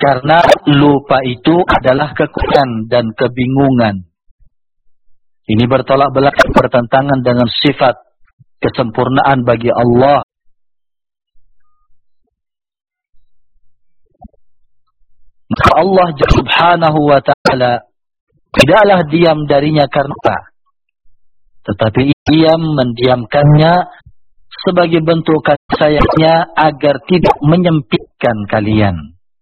Karena lupa itu adalah kekurangan dan kebingungan. Ini bertolak belakang, bertentangan dengan sifat kesempurnaan bagi Allah. Maka Allah subhanahu wa ta'ala tidaklah diam darinya karena, tetapi ia mendiamkannya sebagai bentuk kasih sayangnya agar tidak menyempitkan kalian.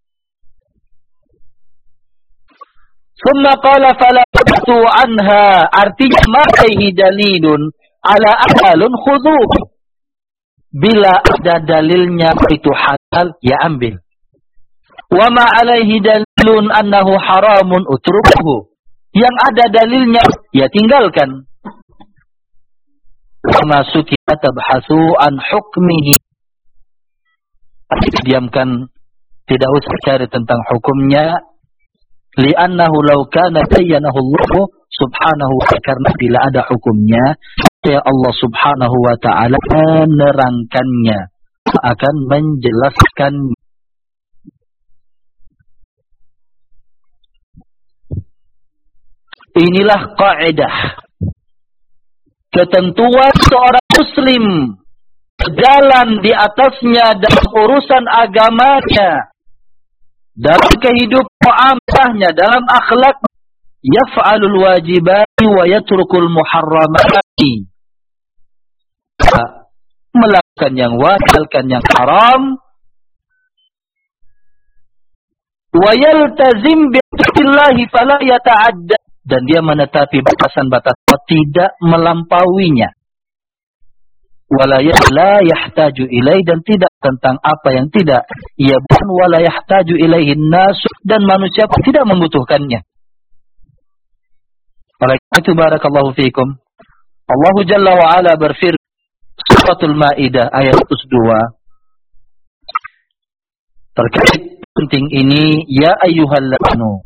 Summa qala fala tatu anha, artinya ma alaihi dalilun ala ahalun khudhuh. Bila ada dalilnya itu halal, ya ambil. Wa ma alaihi dalilun annahu haramun utrukuhu. Yang ada dalilnya, ya tinggalkan. Wa ma sukita tabhasu an hukmihi. Diamkan, tidak usah cari tentang hukumnya. Li'annahu law kana bayyanahu Allah subhanahu wa ta'ala, karena bila ada hukumnya, ya Allah subhanahu wa ta'ala menerangkannya, akan menjelaskan. Inilah kaidah, ketentuan seorang muslim jalan di atasnya dalam urusan agamanya, dalam kehidupan muamalahnya, dalam akhlak, yaf'alul wajibati wa yatrukul muharramati. Melakukan yang wajib, yang haram, wa yaltazim bi'atillahi fala yata'adda, dan dia menetapi batasan-batas, tidak melampauinya. Wala yahtaju ilaih, dan tidak tentang apa yang tidak ia bukan. Wala yahtaju ilaihin nas, dan manusia pun tidak membutuhkannya. Oleh itu barakallahu fikum, Allah Jalla wa Ala berfirman Suratul Maidah ayat 102 terkait penting ini, ya ayyuhalladzina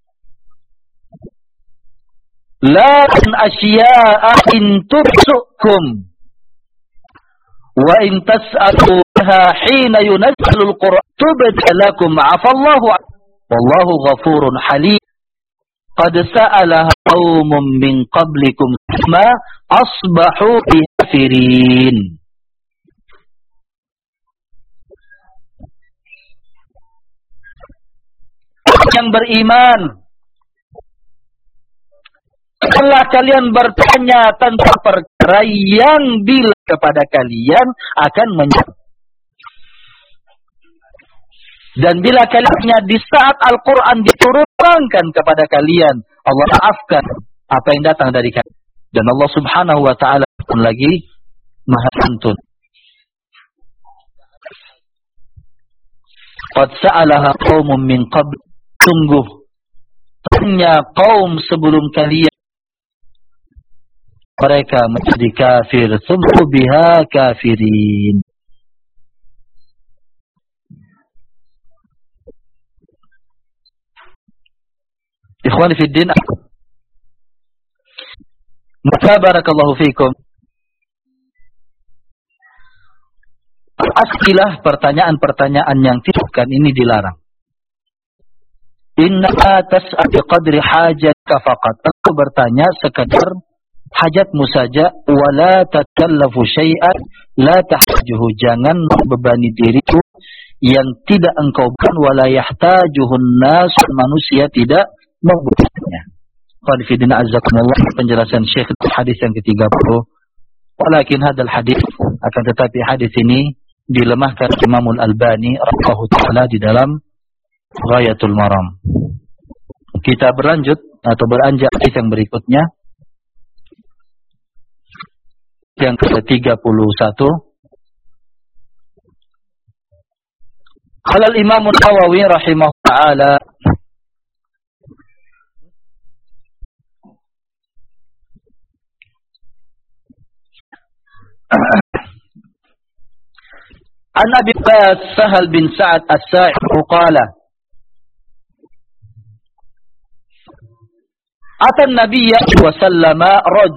la asya'a in tubsukum wa in tas'aluha hina yunazzalul Qur'an tubda lakum afallahu wallahu ghafurun halim. Qad sa'alaha qaumun min qablikum ma asbahu kafirin. Yang beriman, setelah kalian bertanya tentang perkara yang bila kepada kalian akan menyerah. Dan bila kalian di saat Al-Quran diturunkan kepada kalian, Allah maafkan apa yang datang dari kalian. Dan Allah subhanahu wa ta'ala pun lagi maha santun. Qad sa'alaha qaumun min qabl, sungguh tanya kaum sebelum kalian, mereka menjadi kafir, sumbu biha kafirin. Ikhwani fi din, maka barakallahu fikum, as'ilah, pertanyaan-pertanyaan yang tidak ini dilarang. Inna tas'al biqadri hajatka faqat, aku bertanya sekadar hajatmu saja, wala tatallafu syai'an la tahtajuhu, jangan membebani diriku yang tidak engkau bukan, wala yahtajuhun nas, manusia tidak membutuhkannya. Qanifidina azzakumullah, penjelasan Syekh hadis yang ke-30. Walakin hadal hadis, akan tetapi hadis ini dilemahkan Imamul Albani rahimahu ta'ala di dalam Ghayatul Maram. Kita berlanjut atau beranjak hadis yang berikutnya, yang ke-31. Qala al-Imam An-Nawawi rahimahu ta'ala, An Abi Sahal bin Sa'ad As-Sa'id qala Atan Nabiyya wa sallama